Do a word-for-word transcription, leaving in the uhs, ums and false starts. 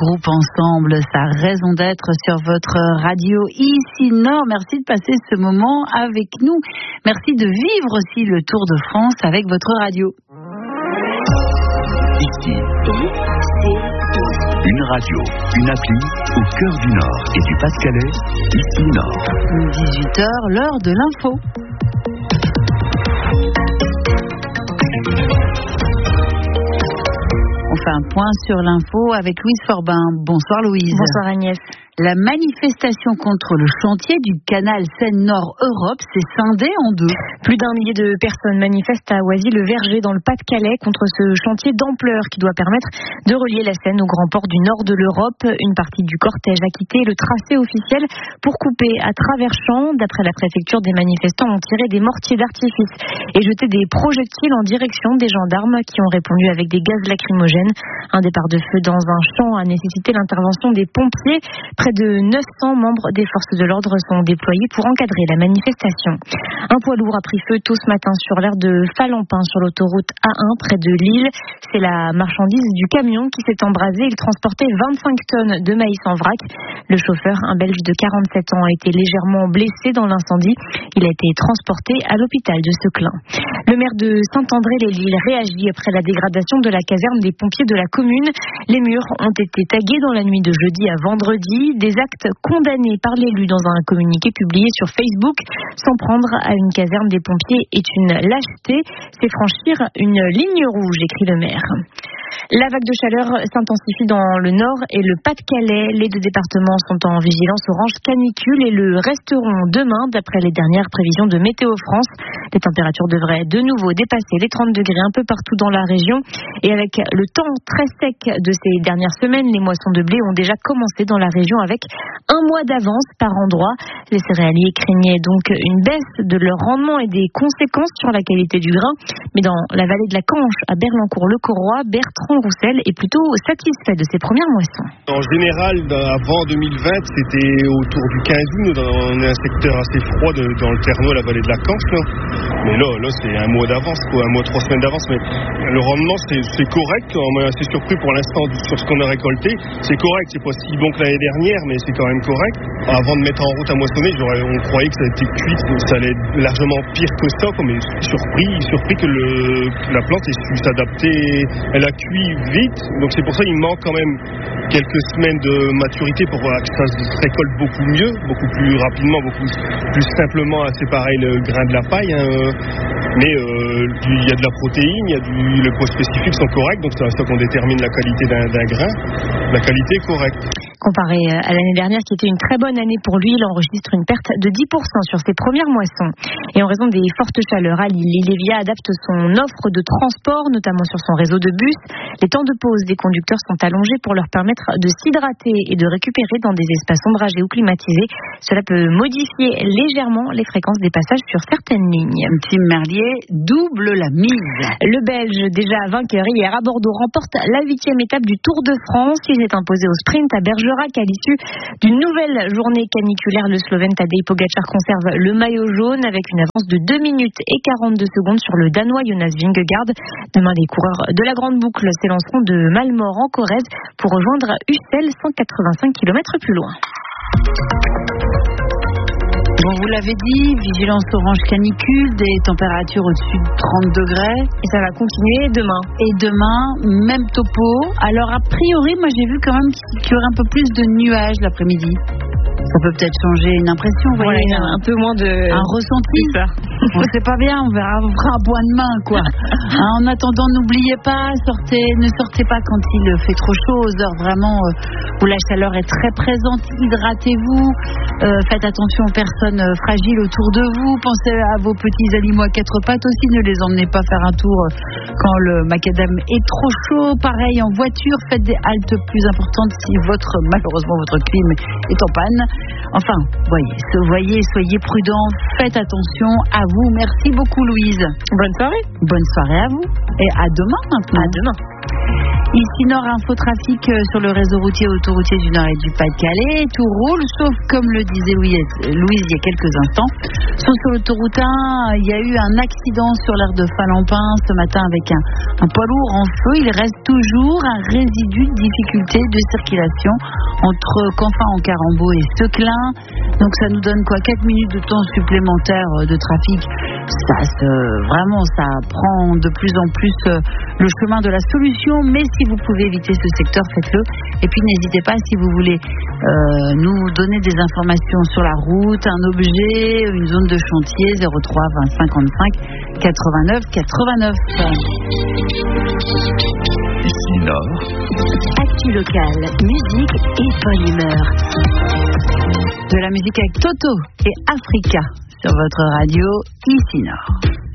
groupe ensemble, sa raison d'être sur votre radio ici Nord. Merci de passer ce moment avec nous. Merci de vivre aussi le Tour de France avec votre radio. Ici, une radio, une appli au cœur du Nord et du Pas-de-Calais, ici Nord. dix-huit heures, l'heure de l'info. On fait un point sur l'info avec Louise Forbin. Bonsoir Louise. Bonsoir Agnès. La manifestation contre le chantier du canal Seine-Nord-Europe s'est scindée en deux. Plus d'un millier de personnes manifestent à Oisy-le-Verger dans le Pas-de-Calais contre ce chantier d'ampleur qui doit permettre de relier la Seine au grand port du nord de l'Europe. Une partie du cortège a quitté le tracé officiel pour couper à travers champs. D'après la préfecture, des manifestants ont tiré des mortiers d'artifice et jeté des projectiles en direction des gendarmes qui ont répondu avec des gaz lacrymogènes. Un départ de feu dans un champ a nécessité l'intervention des pompiers. Près de neuf cents membres des forces de l'ordre sont déployés pour encadrer la manifestation. Un poids lourd a pris feu tôt ce matin sur l'aire de Falampin sur l'autoroute A un près de Lille. C'est la marchandise du camion qui s'est embrasé. Il transportait vingt-cinq tonnes de maïs en vrac. Le chauffeur, un Belge de quarante-sept ans, a été légèrement blessé dans l'incendie. Il a été transporté à l'hôpital de Seclin. Le maire de Saint-André-les-Lilles réagit après la dégradation de la caserne des pompiers de la commune. Les murs ont été tagués dans la nuit de jeudi à vendredi. Des actes condamnés par l'élu dans un communiqué publié sur Facebook. S'en prendre à une caserne des pompiers est une lâcheté. C'est franchir une ligne rouge, écrit le maire. La vague de chaleur s'intensifie dans le Nord et le Pas-de-Calais. Les deux départements sont en vigilance orange canicule et le resteront demain d'après les dernières prévisions de Météo France. Les températures devraient de nouveau dépasser les trente degrés un peu partout dans la région. Et avec le temps très sec de ces dernières semaines, les moissons de blé ont déjà commencé dans la région avec un mois d'avance par endroit. Les céréaliers craignaient donc une baisse de leur rendement et des conséquences sur la qualité du grain. Mais dans la vallée de la Canche, à Berlancourt-le-Corroy, Bertrand Roussel est plutôt satisfait de ses premières moissons. En général, avant deux mille vingt, c'était autour du quinze août. On est un secteur assez froid de, dans le Terneau, la vallée de la Canche. Là. Mais là, là c'est un mois d'avance, quoi, un mois, trois semaines d'avance. Mais le rendement, c'est, c'est correct. On est assez surpris pour l'instant sur ce qu'on a récolté. C'est correct, c'est pas si bon que l'année dernière, mais c'est quand même correct. Avant de mettre en route à moissonner, on croyait que ça a été cuit, ça allait être largement pire que ça. Mais surpris, surpris que, le, que la plante ait su s'adapter. Elle a cuit vite, donc c'est pour ça qu'il manque quand même quelques semaines de maturité pour que ça se récolte beaucoup mieux, beaucoup plus rapidement, beaucoup plus simplement à séparer le grain de la paille. Hein. Mais euh, il y a de la protéine, il y a du, les poids spécifiques sont corrects, donc c'est à ça qu'on détermine la qualité d'un, d'un grain. La qualité est correcte. Comparé à l'année dernière, qui était une très bonne année pour lui, il enregistre une perte de dix pour cent sur ses premières moissons. Et en raison des fortes chaleurs à Lille, Lilevia adapte son offre de transport, notamment sur son réseau de bus. Les temps de pause des conducteurs sont allongés pour leur permettre de s'hydrater et de récupérer dans des espaces ombragés ou climatisés. Cela peut modifier légèrement les fréquences des passages sur certaines lignes. Tim Merlier double la mise. Le Belge, déjà vainqueur hier à Bordeaux, remporte la huitième étape du Tour de France. Il s'est imposé au sprint à Bergerac à l'issue d'une nouvelle journée caniculaire. Le Slovène Tadej Pogačar conserve le maillot jaune avec une avance de deux minutes et quarante-deux secondes sur le Danois Jonas Vingegaard. Demain, les coureurs de la Grande Boucle s'élanceront de Malmort en Corrèze pour rejoindre Ussel, cent quatre-vingt-cinq kilomètres plus loin. Bon, vous l'avez dit, vigilance orange canicule, des températures au-dessus de trente degrés. Et ça va continuer demain. Et demain, même topo. Alors, a priori, moi j'ai vu quand même qu'il y aurait un peu plus de nuages l'après-midi. Ça peut peut-être changer une impression, vous voilà, voyez, un, un peu moins de... Un ressenti. Ça. On sait pas bien, on verra, on fera un point demain, quoi. Hein, en attendant, n'oubliez pas, sortez, ne sortez pas quand il fait trop chaud, aux heures vraiment euh, où la chaleur est très présente. Hydratez-vous, euh, faites attention aux personnes euh, fragiles autour de vous. Pensez à vos petits animaux à quatre pattes aussi, ne les emmenez pas faire un tour euh, quand le macadam est trop chaud. Pareil, en voiture, faites des haltes plus importantes si votre, malheureusement, votre clim est en panne. Enfin, voyez, voyez, soyez prudents, faites attention à vous. Merci beaucoup, Louise. Bonne soirée. Bonne soirée à vous. Et à demain maintenant. À demain. Ici Nord, infotrafic sur le réseau routier autoroutier du Nord et du Pas-de-Calais. Tout roule, sauf comme le disait Louise, Louise il y a quelques instants. Sauf sur l'autoroute un, il y a eu un accident sur l'aire de Falampin ce matin avec un, un poids lourd en feu. Il reste toujours un résidu de difficulté de circulation entre Canfin en Carambeau et Seclin. Donc ça nous donne quoi, quatre minutes de temps supplémentaire de trafic. Ça se, vraiment, ça prend de plus en plus le chemin de la solution, mais si vous pouvez éviter ce secteur, faites-le. Et puis n'hésitez pas, si vous voulez euh, nous donner des informations sur la route, un objet, une zone de chantier, zéro trois vingt cinquante-cinq quatre-vingt-neuf quatre-vingt-neuf. Ici Nord. Actu locale, musique et bonne humeur. De la musique avec Toto et Africa sur votre radio Ici Nord.